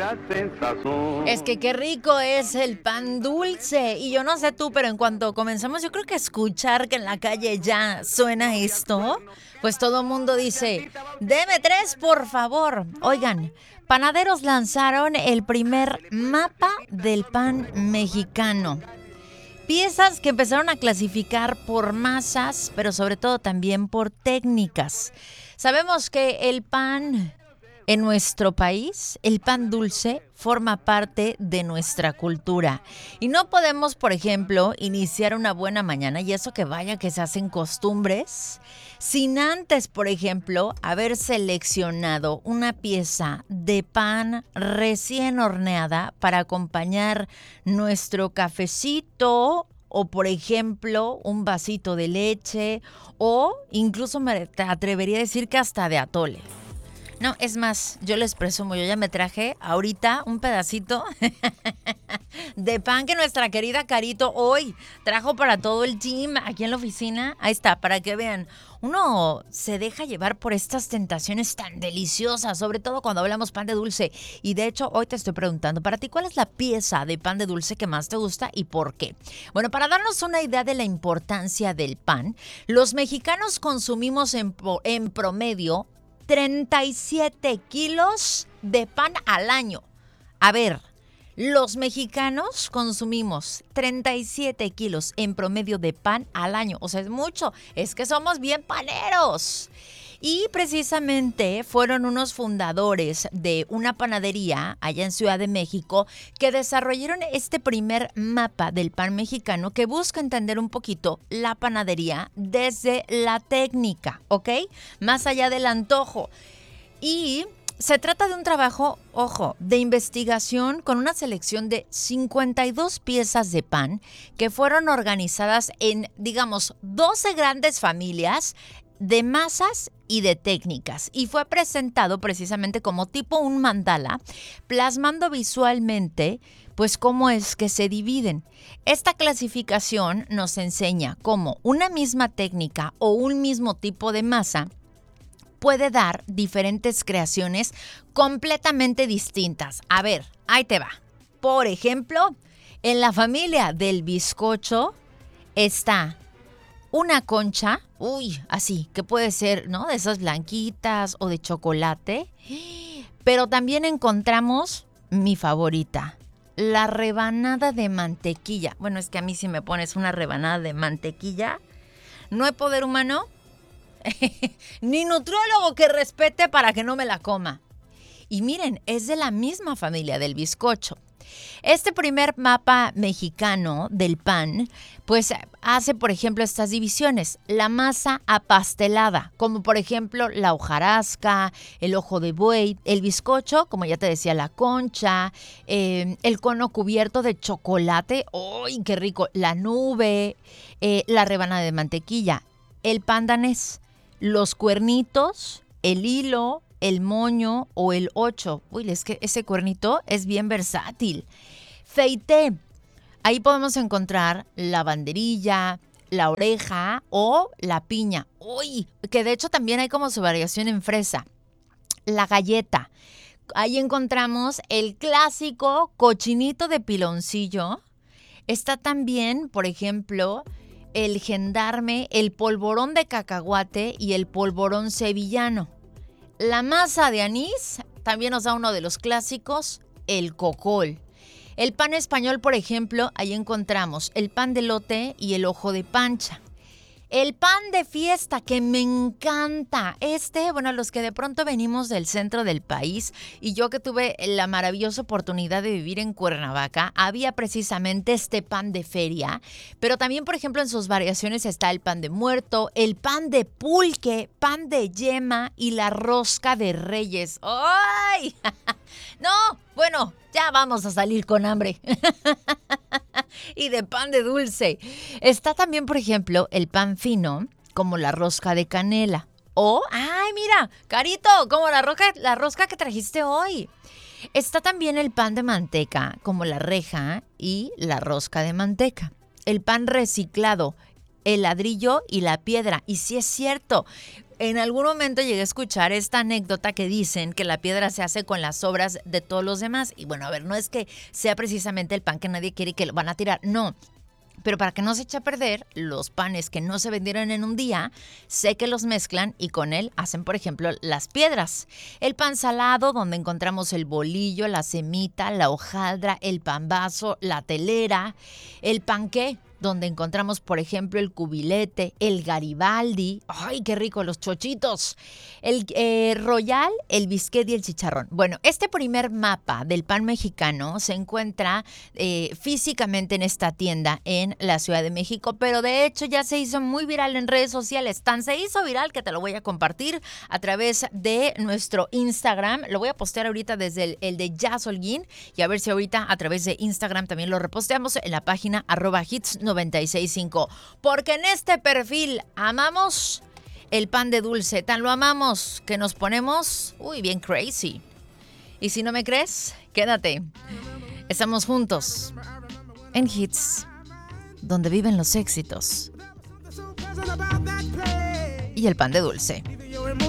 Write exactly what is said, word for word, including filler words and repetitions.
hacen sazón. Es que qué rico es el pan dulce. Y yo no sé tú, pero en cuanto comenzamos, yo creo que escuchar que en la calle ya suena esto, pues todo el mundo dice, deme tres, por favor. Oigan, panaderos lanzaron el primer mapa del pan mexicano. Piezas que empezaron a clasificar por masas, pero sobre todo también por técnicas. Sabemos que el pan en nuestro país, el pan dulce forma parte de nuestra cultura. Y no podemos, por ejemplo, iniciar una buena mañana, y eso que vaya que se hacen costumbres, sin antes, por ejemplo, haber seleccionado una pieza de pan recién horneada para acompañar nuestro cafecito o, por ejemplo, un vasito de leche o incluso me atrevería a decir que hasta de atole. No, es más, yo les presumo, yo ya me traje ahorita un pedacito de pan que nuestra querida Carito hoy trajo para todo el team aquí en la oficina. Ahí está, para que vean. Uno se deja llevar por estas tentaciones tan deliciosas, sobre todo cuando hablamos pan de dulce. Y de hecho, hoy te estoy preguntando, para ti, ¿cuál es la pieza de pan de dulce que más te gusta y por qué? Bueno, para darnos una idea de la importancia del pan, los mexicanos consumimos en, en promedio treinta y siete kilos de pan al año. A ver, los mexicanos consumimos treinta y siete kilos en promedio de pan al año. O sea, es mucho. Es que somos bien paneros. Y precisamente fueron unos fundadores de una panadería allá en Ciudad de México que desarrollaron este primer mapa del pan mexicano que busca entender un poquito la panadería desde la técnica, ¿ok? Más allá del antojo. Y se trata de un trabajo, ojo, de investigación con una selección de cincuenta y dos piezas de pan que fueron organizadas en, digamos, doce grandes familias de masas y de técnicas, y fue presentado precisamente como tipo un mandala, plasmando visualmente pues cómo es que se dividen. Esta clasificación nos enseña cómo una misma técnica o un mismo tipo de masa puede dar diferentes creaciones completamente distintas. A ver, ahí te va. Por ejemplo, en la familia del bizcocho está una concha, uy, así, que puede ser, ¿no? De esas blanquitas o de chocolate. Pero también encontramos mi favorita, la rebanada de mantequilla. Bueno, es que a mí si me pones una rebanada de mantequilla, no hay poder humano, ni nutriólogo que respete para que no me la coma. Y miren, es de la misma familia del bizcocho. Este primer mapa mexicano del pan, pues hace, por ejemplo, estas divisiones. La masa apastelada, como por ejemplo la hojarasca, el ojo de buey, el bizcocho, como ya te decía, la concha, eh, el cono cubierto de chocolate, ¡uy, qué rico! La nube, eh, la rebanada de mantequilla, el pan danés, los cuernitos, el hilo, el moño o el ocho. Uy, es que ese cuernito es bien versátil. Feité. Ahí podemos encontrar la banderilla, la oreja o la piña. Uy, que de hecho también hay como su variación en fresa. La galleta. Ahí encontramos el clásico cochinito de piloncillo. Está también, por ejemplo, el gendarme, el polvorón de cacahuate y el polvorón sevillano. La masa de anís también nos da uno de los clásicos, el cocol. El pan español, por ejemplo, ahí encontramos el pan de elote y el ojo de pancha. El pan de fiesta, que me encanta. Este, bueno, los que de pronto venimos del centro del país, y yo que tuve la maravillosa oportunidad de vivir en Cuernavaca, había precisamente este pan de feria, pero también, por ejemplo, en sus variaciones está el pan de muerto, el pan de pulque, pan de yema y la rosca de reyes. ¡Ay! No, bueno, ya vamos a salir con hambre. Y de pan de dulce. Está también, por ejemplo, el pan fino, como la rosca de canela. O, ¡ay, mira! Carito, como la rosca, la rosca que trajiste hoy. Está también el pan de manteca, como la reja y la rosca de manteca. El pan reciclado, el ladrillo y la piedra. Y sí es cierto, en algún momento llegué a escuchar esta anécdota que dicen que la piedra se hace con las sobras de todos los demás. Y bueno, a ver, no es que sea precisamente el pan que nadie quiere y que lo van a tirar, no. Pero para que no se eche a perder, los panes que no se vendieron en un día, sé que los mezclan y con él hacen, por ejemplo, las piedras. El pan salado, donde encontramos el bolillo, la semita, la hojaldra, el pambazo, la telera. El panqué, donde encontramos, por ejemplo, el cubilete, el garibaldi. ¡Ay, qué rico! Los chochitos. El eh, royal, el bisquet y el chicharrón. Bueno, este primer mapa del pan mexicano se encuentra eh, físicamente en esta tienda en la Ciudad de México, pero de hecho ya se hizo muy viral en redes sociales. Tan se hizo viral que te lo voy a compartir a través de nuestro Instagram. Lo voy a postear ahorita desde el, el de Jazz Holguín y a ver si ahorita a través de Instagram también lo reposteamos en la página arroba hits noventa y seis punto cinco. Porque en este perfil amamos el pan de dulce. Tan lo amamos que nos ponemos, uy, bien crazy. Y si no me crees, quédate. Estamos juntos en Hits, donde viven los éxitos y el pan de dulce.